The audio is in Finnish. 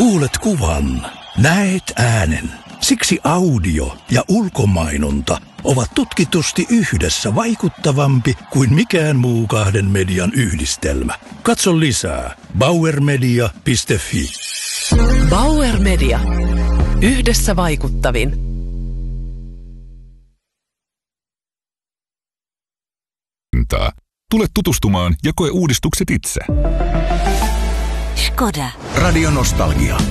Kuulet kuvan, näet äänen. Siksi audio ja ulkomainonta ovat tutkitusti yhdessä vaikuttavampi kuin mikään muu kahden median yhdistelmä. Katso lisää bauermedia.fi. Bauer Media. Yhdessä vaikuttavin. Tule tutustumaan ja koe uudistukset itse. Škoda. Radio Nostalgia.